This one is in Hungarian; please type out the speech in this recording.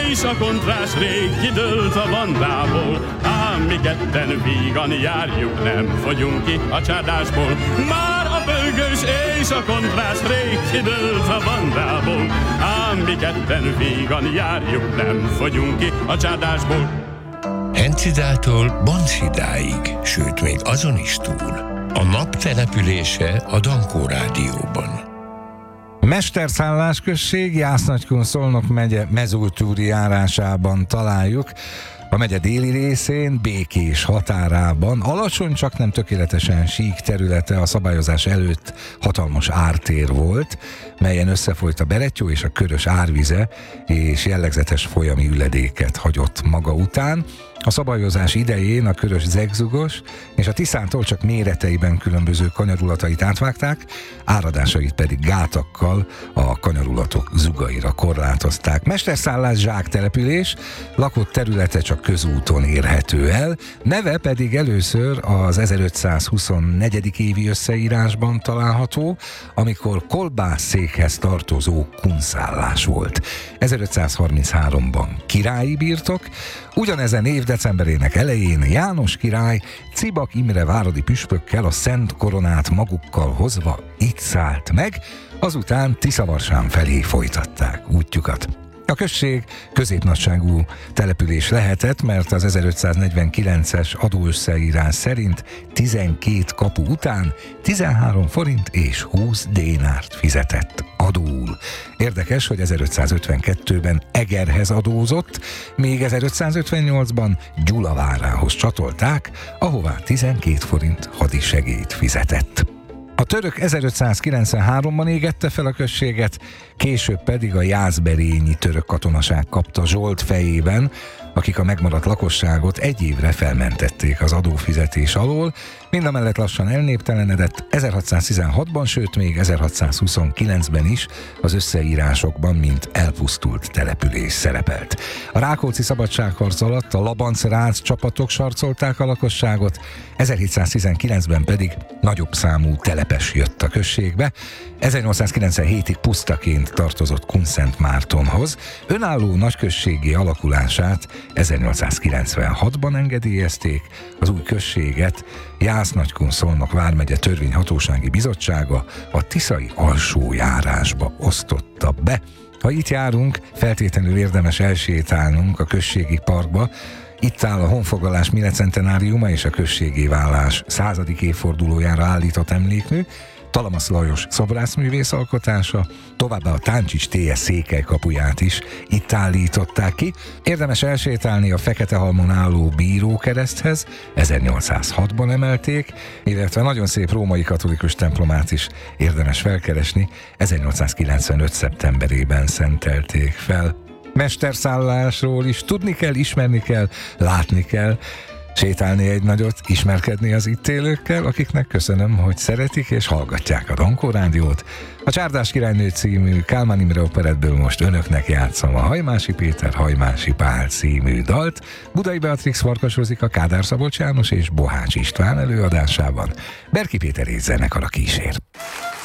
éjszakon rász rég kidőlt a bandából, ám mi ketten vígan járjuk, nem fogyunk ki a csádásból. Már a bőgős éjszakon rász rég kidőlt a bandából, ám mi ketten vígan járjuk, nem fogyunk ki a csádásból. Hencidától Banszidáig, sőt még azon is túl. A nap települése a Dankó Rádióban. Mesterszállás község, Jász-Nagykun-Szolnok megye Mezőtúri járásában találjuk. A megye déli részén, Békés határában, alacsony, csak nem tökéletesen sík területe, a szabályozás előtt hatalmas ártér volt, melyen összefolyt a Berettyó és a Körös árvize, és jellegzetes folyami üledéket hagyott maga után. A szabályozás idején a Körös zegzugos, és a Tiszántól csak méreteiben különböző kanyarulatait átvágták, áradásait pedig gátakkal a kanyarulatok zugaira korlátozták. Mesterszállás zsáktelepülés, lakott területe csak közúton érhető el, neve pedig először az 1524. évi összeírásban található, amikor kolbászszékhez tartozó kunszállás volt. 1533-ban királyi birtok, ugyanezen év decemberének elején János király Cibak Imre váradi püspökkel a Szent Koronát magukkal hozva itt szállt meg, azután Tiszavarsán felé folytatták útjukat. A község középnagyságú település lehetett, mert az 1549-es adóösszeírás szerint 12 kapu után 13 forint és 20 dénárt fizetett adóul. Érdekes, hogy 1552-ben Egerhez adózott, még 1558-ban Gyulavárához csatolták, ahová 12 forint hadisegélyt fizetett. A török 1593-ban égette fel a községet, később pedig a jászberényi török katonaság kapta Zsolt fejében, akik a megmaradt lakosságot egy évre felmentették az adófizetés alól, mindamellett lassan elnéptelenedett, 1616-ban, sőt még 1629-ben is az összeírásokban mint elpusztult település szerepelt. A Rákóczi szabadságharc alatt a Labanc-Rác csapatok sarcolták a lakosságot, 1719-ben pedig nagyobb számú telepes jött a községbe, 1897-ig pusztaként tartozott Kunszentmártonhoz, önálló nagyközséggé alakulását 1896-ban engedélyezték, az új községet Jász-Nagykun-Szolnok vármegye törvényhatósági bizottsága a tiszai alsójárásba osztotta be. Ha itt járunk, feltétlenül érdemes elsétálnunk a községi parkba. Itt áll a honfoglalás milecentenáriuma és a községi válás 100. évfordulójára állított emlékmű, Talamasz Lajos szobrászművész alkotása, továbbá a Táncsics TS székely kapuját is itt állították ki. Érdemes elsétálni a Feketehalmon álló bírókereszthez, 1806-ban emelték, illetve nagyon szép római katolikus templomát is érdemes felkeresni, 1895. szeptemberében szentelték fel. Mesterszállásról is tudni kell, ismerni kell, látni kell, sétálni egy nagyot, ismerkedni az itt élőkkel, akiknek köszönöm, hogy szeretik és hallgatják a Dankó Rádiót. A Csárdás királynő című Kálmán Imre operettből most önöknek játszom a Hajmási Péter, Hajmási Pál című dalt, Budai Beatrix, Farkas Rozika, Kádár Szabolcs János és Bohács István előadásában. Berki Péter és zenekar a kísér.